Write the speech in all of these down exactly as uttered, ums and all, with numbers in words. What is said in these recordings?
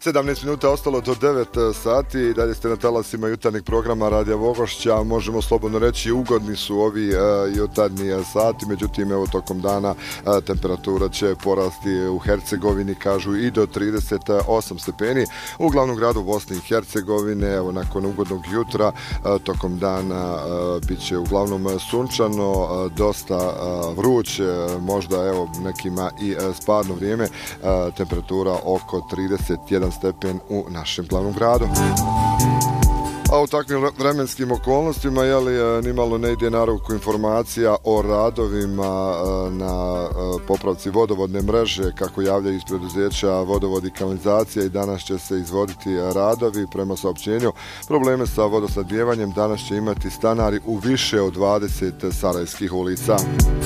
sedamnaest minuta ostalo do devet sati i dalje ste na talasima jutarnjeg programa Radija Vogošća. Možemo slobodno reći ugodni su ovi uh, jutarnji sati, međutim evo tokom dana uh, temperatura će porasti u Hercegovini, kažu i do trideset osam stepeni. U glavnom gradu Bosne i Hercegovine, evo nakon ugodnog jutra, uh, tokom dana uh, bit će uglavnom sunčano, uh, dosta uh, vruće, uh, možda evo nekima i uh, spadno vrijeme, uh, temperatura oko trideset jedan stepen u našem glavnom gradu. A u takvim vremenskim okolnostima, jeli, nimalo ne ide na ruku informacija o radovima na popravci vodovodne mreže, kako javljaju iz preduzeća Vodovod i kanalizacija, i danas će se izvoditi radovi. Prema saopćenju, probleme sa vodosnabdijevanjem danas će imati stanari u više od dvadeset sarajevskih ulica.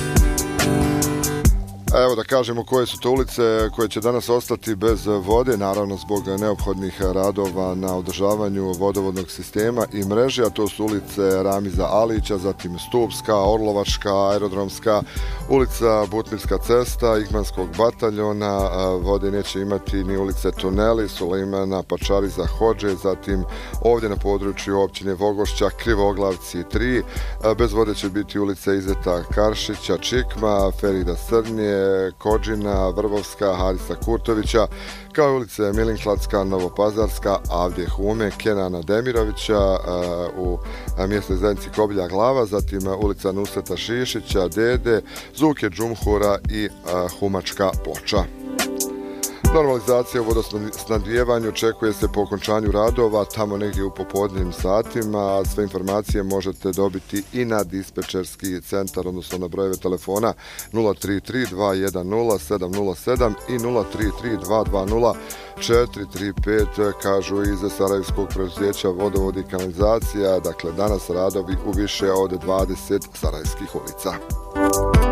Evo da kažemo koje su to ulice koje će danas ostati bez vode, naravno zbog neophodnih radova na održavanju vodovodnog sistema i mreže, a to su ulice Ramiza Alića, zatim Stupska, Orlovačka, Aerodromska, ulica Butmirska cesta, Igmanskog bataljona. Vode neće imati ni ulice Tuneli, Sulejmana Pačariza Hodže, zatim ovdje na području općine Vogošća, Krivoglavci tri. Bez vode će biti ulice Izeta Karšića, Čikma, Ferida Srnje, Kođina, Vrbovska, Harisa Kurtovića, kao i ulice Milinkladska, Novopazarska, Avdje Hume, Kenana Demirovića u mjesnoj zajednici Kobilja Glava, zatim ulica Nusreta Šišića, Dede, Zuke Džumhura i Humačka Ploča. Normalizacija u vodosnabdijevanju očekuje se po okončanju radova tamo negdje u popodnevnim satima. Sve informacije možete dobiti i na dispečerski centar, odnosno na brojeve telefona nula tri tri dva jedan nula sedam nula sedam i nula tri tri dva dva nula četiri tri pet, kažu iz sarajevskog preduzeća Vodovod i kanalizacija. Dakle, danas radovi u više od dvadeset sarajevskih ulica.